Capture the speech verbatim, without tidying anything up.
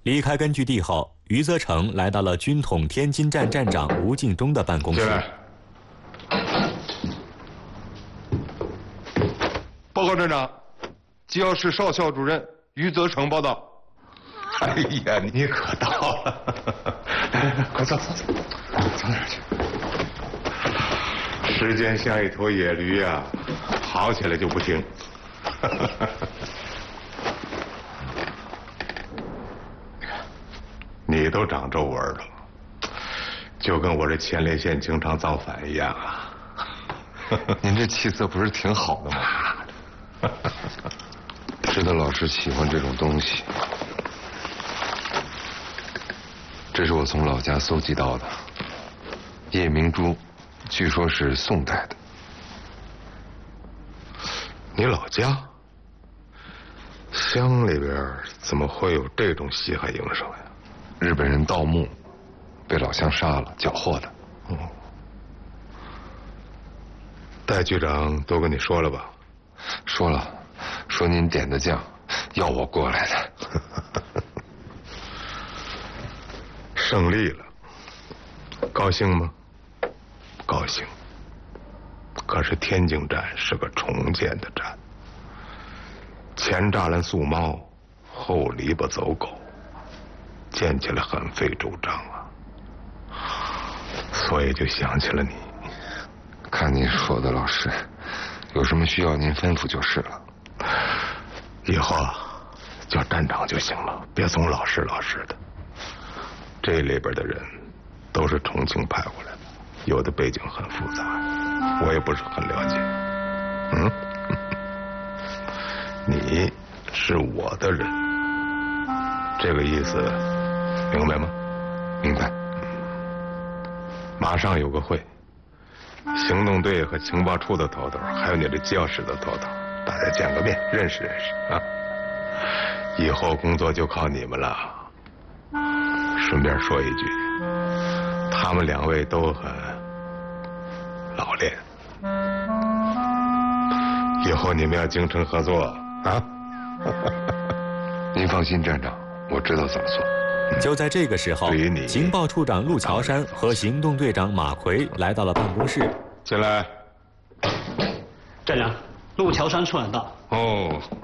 离开根据地后，余则成来到了军统天津站站长吴敬中的办公室。 进来。报告站长，机要室少校主任余则成报道。 哎呀，你可到了！来来来，快坐坐坐，坐那儿去。时间像一头野驴呀、啊，跑起来就不停。你看，你都长皱纹了，就跟我这前列腺经常造反一样啊。 您这气色不是挺好的吗？知道老师喜欢这种东西。这是我从老家搜集到的夜明珠，据说是宋代的。 你老家乡里边怎么会有这种稀罕营生呀？ 日本人盗墓，被老乡杀了，缴获的。 哦，戴局长都跟你说了吧？ 说了，说您点的将，要我过来的。 胜利了，高兴吗？高兴。可是天津站是个重建的站，前栅栏素猫，后篱笆走狗，建起来很费周章啊。所以就想起了你。 看您说的，老师，有什么需要您吩咐就是了。 以后啊，叫站长就行了，别总老师老师的。这里边的人都是重庆派过来的，有的背景很复杂，我也不是很了解。嗯，你是我的人，这个意思明白吗？ 明白。 马上有个会，行动队和情报处的头头，还有你这教室的头头，大家见个面，认识认识啊。以后工作就靠你们了。顺便说一句，他们两位都很老练，以后你们要精诚合作啊！ 您放心，站长，我知道怎么做。 就在这个时候，情报处长陆桥山和行动队长马奎来到了办公室。 进来。 站长，陆桥山处长到。 哦。